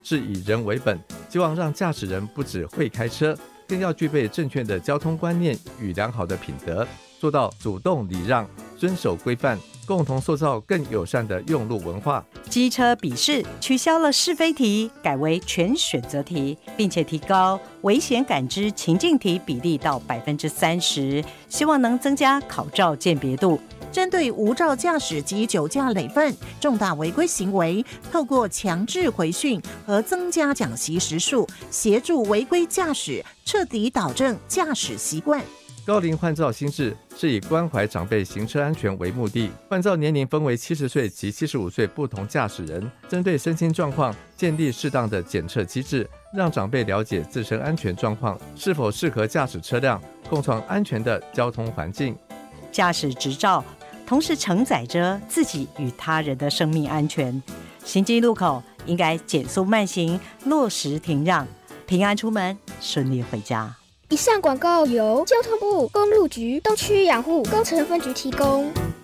是以人为本，希望让驾驶人不只会开车，更要具备正确的交通观念与良好的品德，做到主动礼让、遵守规范，共同塑造更友善的用路文化。 机车笔试取消了是非题，改为全选择题，并且提高危险感知情境题比例到30%，希望能增加考照鉴别度。 针对无照驾驶及酒驾累犯重大违规行为，透过强制回训和增加讲习时数，协助违规驾驶彻底导正驾驶习惯。 高龄换照新制是以关怀长辈行车安全为目的，换照年龄分为70岁及75岁不同驾驶人，针对身心状况建立适当的检测机制，让长辈了解自身安全状况是否适合驾驶车辆，共创安全的交通环境。 驾驶执照同时承载着自己与他人的生命安全，行经路口应该减速慢行，落实停让，平安出门，顺利回家。 以上广告由交通部公路局东区养护工程分局提供。